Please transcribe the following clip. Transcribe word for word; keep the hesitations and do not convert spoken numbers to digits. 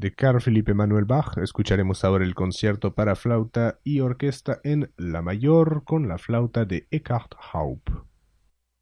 De Carl Philipp Emanuel Bach escucharemos ahora el concierto para flauta y orquesta en la mayor con la flauta de Eckhard Haupt.